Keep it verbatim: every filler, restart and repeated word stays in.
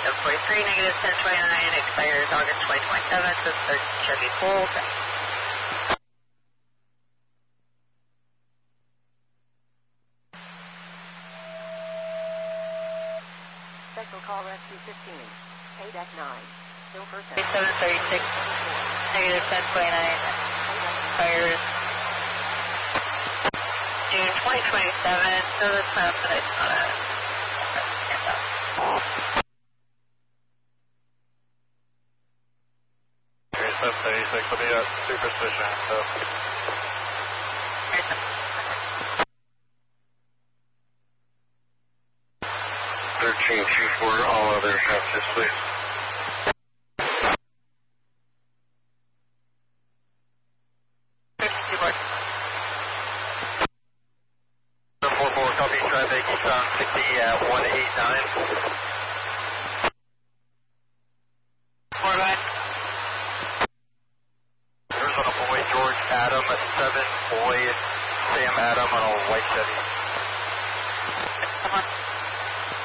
seven forty-three, negative ten twenty-nine, expires August twenty twenty-seven, to thirteen Chevy Bolt. Special call rescue fifteen, A D E C nine, Silver seven thirty-six, negative ten twenty-nine, expires June twenty twenty-seven, so that's not that I just want to get that. seven thirty-six, will be at super position, so. thirteen two four, all other messages, please. four four, copy, traffic, Eastbound sixty at one eight nine. Four back. There's a boy, George Adam, a seven, boy, Sam Adam on a white Chevy. Come on.